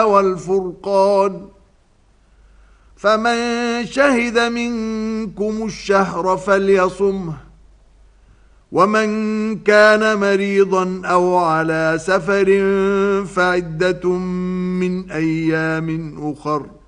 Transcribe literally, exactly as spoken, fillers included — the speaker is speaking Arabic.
والفرقان فمن شهد منكم الشهر فليصمه ومن كان مريضا أو على سفر فعدة من أيام أخر